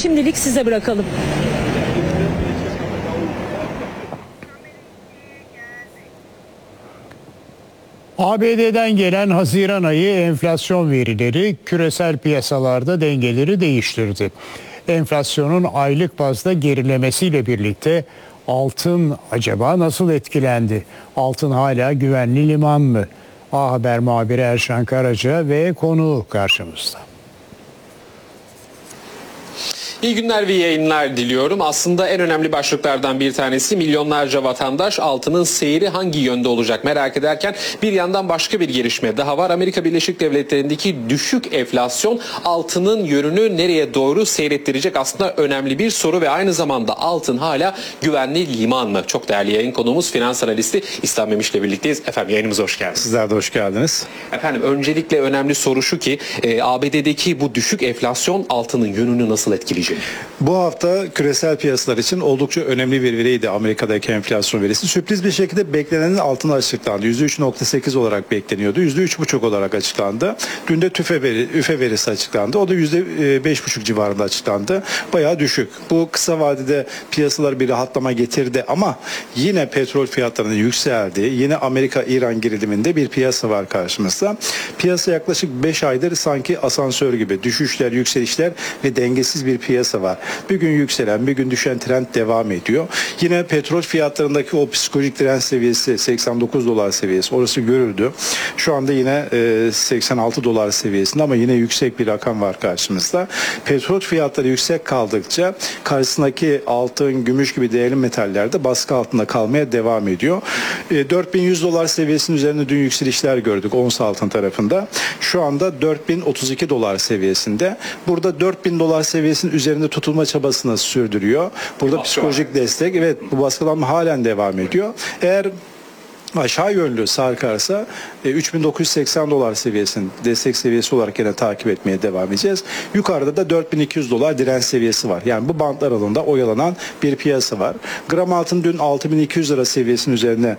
şimdilik size bırakalım. ABD'den gelen Haziran ayı enflasyon verileri küresel piyasalarda dengeleri değiştirdi. Enflasyonun aylık bazda gerilemesiyle birlikte altın acaba nasıl etkilendi? Altın hala güvenli liman mı? A Haber muhabiri Erşan Karaca ve konuğu karşımızda. İyi günler ve yayınlar diliyorum. Aslında en önemli başlıklardan bir tanesi milyonlarca vatandaş altının seyri hangi yönde olacak merak ederken bir yandan başka bir gelişme daha var. Amerika Birleşik Devletleri'ndeki düşük enflasyon altının yönünü nereye doğru seyrettirecek aslında önemli bir soru ve aynı zamanda altın hala güvenli liman mı? Çok değerli yayın konuğumuz finans analisti İslam Memiş'le birlikteyiz. Efendim yayınımıza hoş geldiniz. Sizler de hoş geldiniz. Efendim öncelikle önemli soru şu ki ABD'deki bu düşük enflasyon altının yönünü nasıl etkileyecek? Bu hafta küresel piyasalar için oldukça önemli bir veriydi Amerika'daki enflasyon verisi. Sürpriz bir şekilde beklenenin altına açıklandı. %3.8 olarak bekleniyordu. %3.5 olarak açıklandı. Dün de üfe verisi açıklandı. O da %5.5 civarında açıklandı. Bayağı düşük. Bu kısa vadede piyasalar bir rahatlama getirdi ama yine petrol fiyatlarının yükseldiği, yine Amerika-İran geriliminde bir piyasa var karşımızda. Piyasa yaklaşık 5 aydır sanki asansör gibi düşüşler, yükselişler ve dengesiz bir piyasa var. Bir gün yükselen, bir gün düşen trend devam ediyor. Yine petrol fiyatlarındaki o psikolojik direnç seviyesi 89 dolar seviyesi orası görüldü. Şu anda yine 86 dolar seviyesinde ama yine yüksek bir rakam var karşımızda. Petrol fiyatları yüksek kaldıkça karşısındaki altın, gümüş gibi değerli metaller de baskı altında kalmaya devam ediyor. 4100 dolar seviyesinin üzerinde dün yükselişler gördük ons altın tarafında. Şu anda 4032 dolar seviyesinde. Burada 4000 dolar seviyesinin üzerinde tutulma çabasını sürdürüyor. Burada psikolojik destek, evet, bu baskılanma halen devam ediyor. Eğer aşağı yönlü sarkarsa 3980 dolar seviyesinin destek seviyesi olarak yine takip etmeye devam edeceğiz. Yukarıda da 4200 dolar direnç seviyesi var. Yani bu bantlar aralığında oyalanan bir piyasa var. Gram altın dün 6200 lira seviyesinin üzerine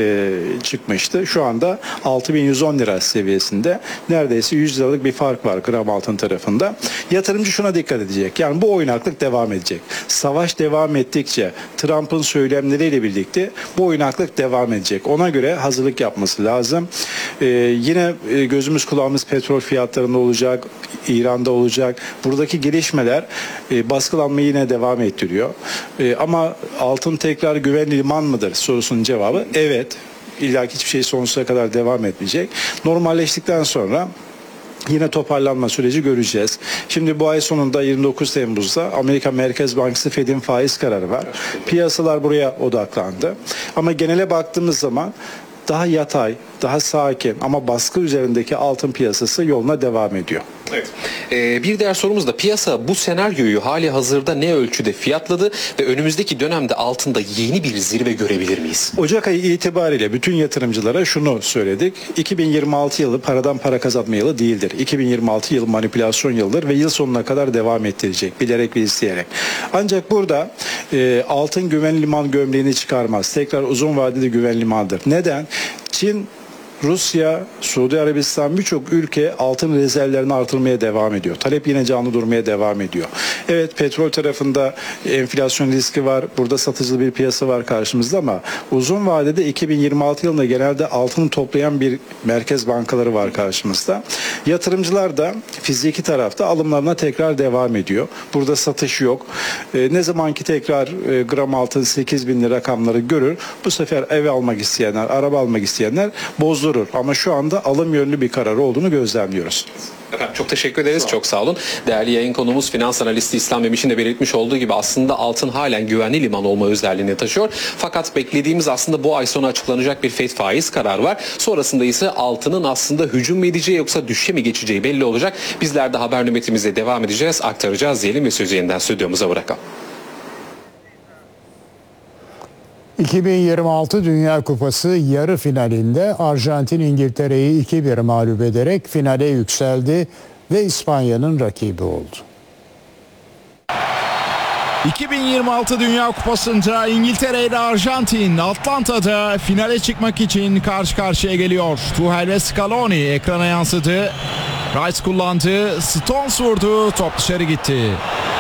çıkmıştı. Şu anda 6110 lira seviyesinde. Neredeyse 100 liralık bir fark var gram altın tarafında. Yatırımcı şuna dikkat edecek. Yani bu oynaklık devam edecek. Savaş devam ettikçe Trump'ın söylemleriyle birlikte bu oynaklık devam edecek. Ona göre hazırlık yapması lazım. Yine gözümüz kulağımız petrol fiyatlarında olacak, İran'da olacak. Buradaki gelişmeler baskılanmayı yine devam ettiriyor. Ama altın tekrar güvenli liman mıdır sorusunun cevabı evet. İlla ki hiçbir şey sonsuza kadar devam etmeyecek. Normalleştikten sonra yine toparlanma süreci göreceğiz. Şimdi bu ay sonunda 29 Temmuz'da Amerika Merkez Bankası Fed'in faiz kararı var. Piyasalar buraya odaklandı. Ama genele baktığımız zaman daha yatay, daha sakin ama baskı üzerindeki altın piyasası yoluna devam ediyor. Evet. Bir diğer sorumuz da piyasa bu senaryoyu hali hazırda ne ölçüde fiyatladı ve önümüzdeki dönemde altında yeni bir zirve görebilir miyiz? Ocak ayı itibariyle bütün yatırımcılara şunu söyledik. 2026 yılı paradan para kazanma yılı değildir. 2026 yılı manipülasyon yılıdır ve yıl sonuna kadar devam ettirecek. Bilerek ve isteyerek. Ancak burada altın güvenli liman gömleğini çıkarmaz. Tekrar uzun vadede güvenli limandır. Neden? Çin, Rusya, Suudi Arabistan birçok ülke altın rezervlerini artırmaya devam ediyor. Talep yine canlı durmaya devam ediyor. Evet, petrol tarafında enflasyon riski var. Burada satıcılı bir piyasa var karşımızda ama uzun vadede 2026 yılında genelde altını toplayan bir merkez bankaları var karşımızda. Yatırımcılar da fiziki tarafta alımlarına tekrar devam ediyor. Burada satış yok. Ne zamanki tekrar gram altın 8.000 lira rakamları görür, bu sefer ev almak isteyenler, araba almak isteyenler bozdurur. Ama şu anda alım yönlü bir karar olduğunu gözlemliyoruz. Efendim çok teşekkür ederiz. Çok sağ olun. Değerli yayın konuğumuz finans analisti İslam Memiş'in de belirtmiş olduğu gibi aslında altın halen güvenli liman olma özelliğini taşıyor. Fakat beklediğimiz aslında bu ay sonu açıklanacak bir FED faiz kararı var. Sonrasında ise altının aslında hücum mu edeceği yoksa düşüşe mi geçeceği belli olacak. Bizler de haber nöbetimize devam edeceğiz. Aktaracağız diyelim ve sözü yeniden stüdyomuza bırakalım. 2026 Dünya Kupası yarı finalinde Arjantin İngiltere'yi 2-1 mağlup ederek finale yükseldi ve İspanya'nın rakibi oldu. 2026 Dünya Kupası'nda İngiltere ile Arjantin Atlanta'da finale çıkmak için karşı karşıya geliyor. Tuchel ve Scaloni ekrana yansıdı. Rice kullandı, Stones vurdu, top dışarı gitti.